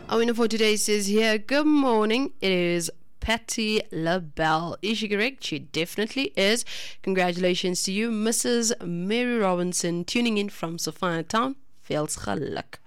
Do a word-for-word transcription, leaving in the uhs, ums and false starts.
Our winner for today says here, good morning. It is Patty LaBelle. Is she correct? She definitely is. Congratulations to you, Missus Mary Robinson, tuning in from Sophia Town. Veel geluk.